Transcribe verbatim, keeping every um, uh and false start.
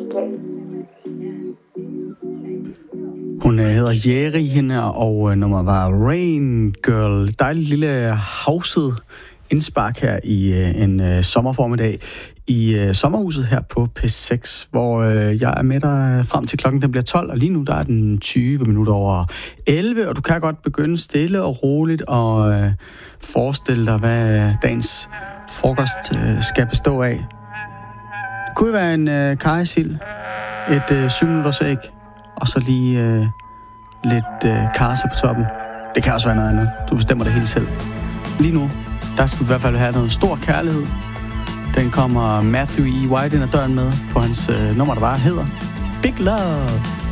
Hun hedder Jerry, hende, og øh, nummeret var Rain Girl. Dejligt lille havset indspark her i øh, en øh, sommerformiddag i øh, sommerhuset her på P seks, hvor øh, jeg er med dig frem til klokken den bliver tolv, og lige nu der er den tyve minutter over elleve, og du kan godt begynde stille og roligt og øh, forestille dig, hvad dagens frokost øh, skal bestå af. Det kunne være en øh, karrysild, et øh, syv minutters æg, og så lige øh, lidt øh, karse på toppen. Det kan også være noget andet. Du bestemmer det hele selv. Lige nu, der skal vi i hvert fald have noget stor kærlighed. Den kommer Matthew E. White ind ad døren med på hans øh, nummer, der bare hedder Big Love.